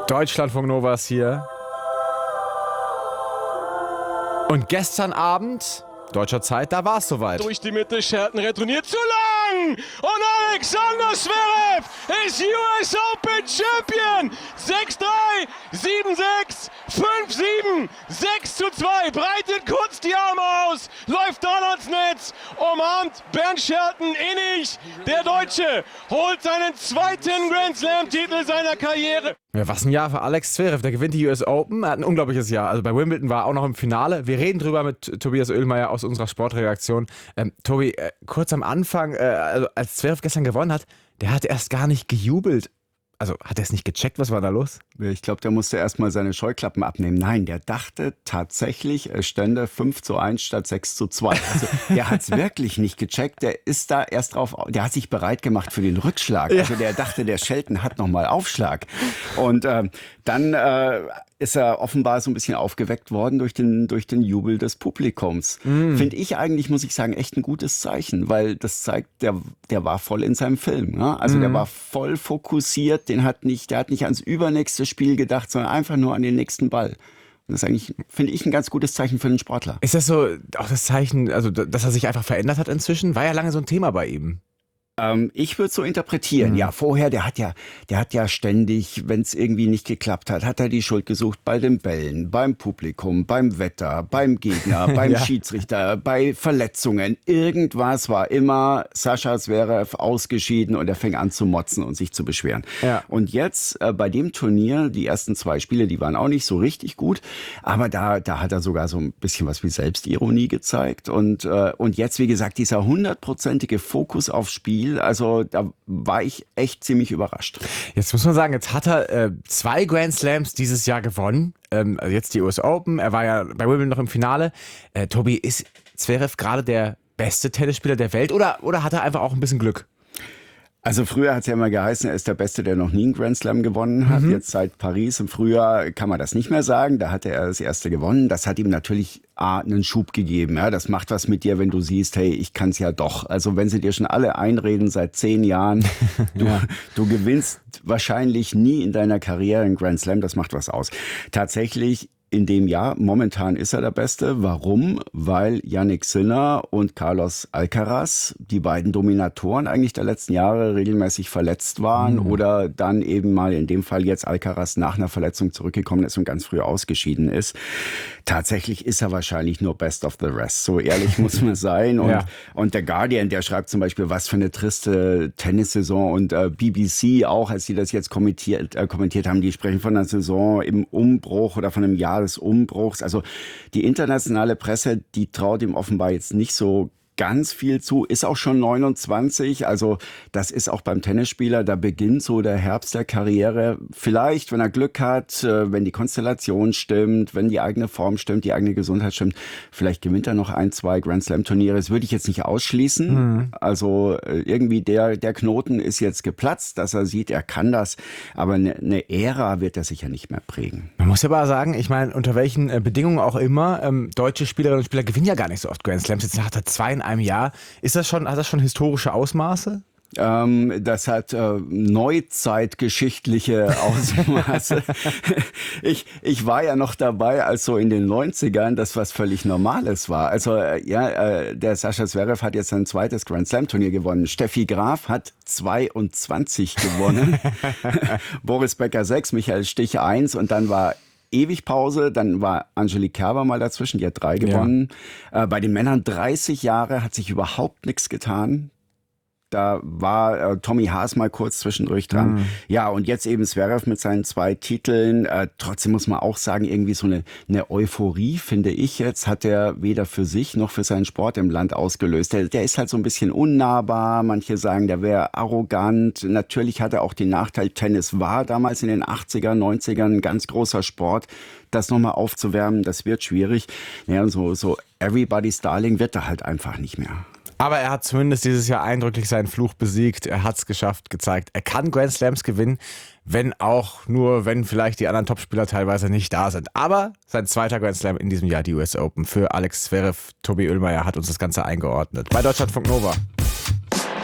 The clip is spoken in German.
Deutschlandfunk Nova ist hier. Und gestern Abend, deutscher Zeit, da war es soweit. Durch die Mitte, Shelton retourniert zu lang. Und Alexander Zverev ist US Open Champion. 6-3, 7-6, 5-7, 6-2. Breitet kurz die Arme aus, läuft dann ans Netz, umarmt Bernd Shelton innig. Der Deutsche holt seinen zweiten Grand Slam-Titel seiner Karriere. Ja, was ein Jahr für Alex Zverev. Der gewinnt die US Open. Er hat ein unglaubliches Jahr. Also bei Wimbledon war er auch noch im Finale. Wir reden drüber mit Tobias Oehlmeier aus unserer Sportredaktion. Tobi, kurz am Anfang, also als Zverev gestern gewonnen hat, der hat erst gar nicht gejubelt. Also hat er es nicht gecheckt? Was war da los? Ich glaube, der musste erst mal seine Scheuklappen abnehmen. Nein, der dachte tatsächlich, es stände 5-1 statt 6-2. Also der hat es wirklich nicht gecheckt. Der ist da erst drauf, der hat sich bereit gemacht für den Rückschlag. Also der dachte, der Shelton hat nochmal Aufschlag. Und dann ist er offenbar so ein bisschen aufgeweckt worden durch den Jubel des Publikums. Finde ich eigentlich, muss ich sagen, echt ein gutes Zeichen, weil das zeigt, der war voll in seinem Film. Ne? Also der war voll fokussiert, der hat nicht ans übernächste Spiel gedacht, sondern einfach nur an den nächsten Ball. Und das ist eigentlich, finde ich, ein ganz gutes Zeichen für einen Sportler. Ist das so auch das Zeichen, also dass er sich einfach verändert hat inzwischen? War ja lange so ein Thema bei ihm. Ich würde es so interpretieren. Ja, vorher, der hat ja ständig, wenn es irgendwie nicht geklappt hat er die Schuld gesucht bei den Bällen, beim Publikum, beim Wetter, beim Gegner, beim Schiedsrichter, bei Verletzungen. Irgendwas war immer Sascha Zverev ausgeschieden und er fing an zu motzen und sich zu beschweren. Ja. Und jetzt bei dem Turnier, die ersten 2 Spiele, die waren auch nicht so richtig gut, aber da hat er sogar so ein bisschen was wie Selbstironie gezeigt. Und jetzt, wie gesagt, dieser 100%ige Fokus aufs Spiel, also da war ich echt ziemlich überrascht. Jetzt muss man sagen, jetzt hat er 2 Grand Slams dieses Jahr gewonnen. Also jetzt die US Open. Er war ja bei Wimbledon noch im Finale. Tobi, ist Zverev gerade der beste Tennisspieler der Welt oder hat er einfach auch ein bisschen Glück? Also früher hat es ja immer geheißen, er ist der Beste, der noch nie einen Grand Slam gewonnen hat. Jetzt seit Paris im Frühjahr kann man das nicht mehr sagen. Da hatte er das erste gewonnen. Das hat ihm natürlich einen Schub gegeben. Ja, das macht was mit dir, wenn du siehst, hey, ich kann es ja doch. Also wenn sie dir schon alle einreden seit 10 Jahren, du gewinnst wahrscheinlich nie in deiner Karriere einen Grand Slam. Das macht was aus. Tatsächlich in dem Jahr, momentan ist er der Beste. Warum? Weil Jannik Sinner und Carlos Alcaraz, die beiden Dominatoren eigentlich der letzten Jahre, regelmäßig verletzt waren oder dann eben mal in dem Fall jetzt Alcaraz nach einer Verletzung zurückgekommen ist und ganz früh ausgeschieden ist. Tatsächlich ist er wahrscheinlich nur best of the rest. So ehrlich muss man sein. Und der Guardian, der schreibt zum Beispiel, was für eine triste Tennissaison und BBC auch, als sie das jetzt kommentiert haben, die sprechen von einer Saison im Umbruch oder von einem Jahr des Umbruchs. Also die internationale Presse, die traut ihm offenbar jetzt nicht so ganz viel zu, ist auch schon 29, also das ist auch beim Tennisspieler, da beginnt so der Herbst der Karriere. Vielleicht, wenn er Glück hat, wenn die Konstellation stimmt, wenn die eigene Form stimmt, die eigene Gesundheit stimmt, vielleicht gewinnt er noch 1, 2 Grand Slam Turniere. Das würde ich jetzt nicht ausschließen. Also irgendwie der Knoten ist jetzt geplatzt, dass er sieht, er kann das, aber eine Ära wird er sicher nicht mehr prägen. Man muss ja aber sagen, ich meine, unter welchen Bedingungen auch immer, deutsche Spielerinnen und Spieler gewinnen ja gar nicht so oft Grand Slams. Jetzt hat er 2 in einem Jahr. Hat das schon historische Ausmaße? Das hat neuzeitgeschichtliche Ausmaße. Ich war ja noch dabei, als so in den 90ern das was völlig Normales war. Also der Sascha Zverev hat jetzt sein zweites Grand Slam Turnier gewonnen. Steffi Graf hat 22 gewonnen. Boris Becker 6, Michael Stich 1 und dann war ewig Pause, dann war Angelique Kerber mal dazwischen, die hat 3 gewonnen. Bei den Männern 30 Jahre hat sich überhaupt nichts getan. Da war Tommy Haas mal kurz zwischendurch dran. Ja, und jetzt eben Zverev mit seinen 2 Titeln. Trotzdem muss man auch sagen, irgendwie so eine Euphorie, finde ich jetzt, hat er weder für sich noch für seinen Sport im Land ausgelöst. Der ist halt so ein bisschen unnahbar. Manche sagen, der wäre arrogant. Natürlich hat er auch den Nachteil, Tennis war damals in den 80er, 90ern ein ganz großer Sport. Das nochmal aufzuwärmen, das wird schwierig. Ja, so Everybody's Darling wird er halt einfach nicht mehr. Aber er hat zumindest dieses Jahr eindrücklich seinen Fluch besiegt. Er hat es geschafft, gezeigt. Er kann Grand Slams gewinnen, wenn vielleicht die anderen Topspieler teilweise nicht da sind. Aber sein zweiter Grand Slam in diesem Jahr, die US Open für Alex Zverev. Tobi Oehlmeier hat uns das Ganze eingeordnet. Bei Deutschlandfunk Nova.